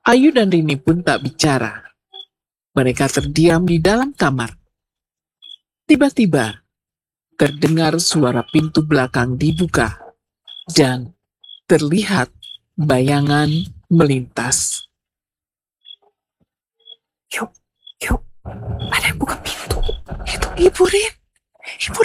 Ayu dan Rini pun tak bicara. Mereka terdiam di dalam kamar. Tiba-tiba, terdengar suara pintu belakang dibuka dan terlihat bayangan melintas. Yuk, ada yang buka pintu. Itu Ibu Rin. Ibu